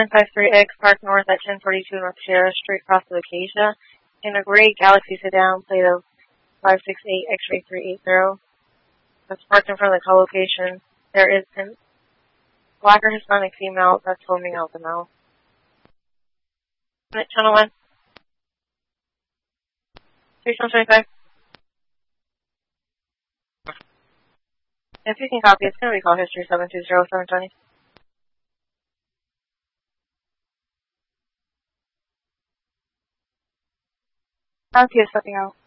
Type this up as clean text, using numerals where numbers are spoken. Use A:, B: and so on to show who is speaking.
A: 953X Park North at 1042 North Sierra Street, Costa Acacia. In a gray Galaxy sedan, plate of 568 X-ray 380. That's parked in front of the co-location. There is a black or Hispanic female that's foaming out the mouth. Channel 1. 3125. If you can copy, it's going to be call history 720-720.
B: Althea stepping out.